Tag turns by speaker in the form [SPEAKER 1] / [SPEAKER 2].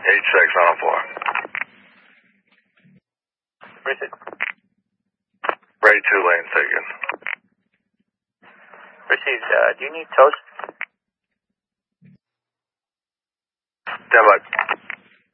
[SPEAKER 1] H6 on 4.
[SPEAKER 2] Received.
[SPEAKER 1] Ready 2 lanes taken.
[SPEAKER 2] Received. Do you need toast?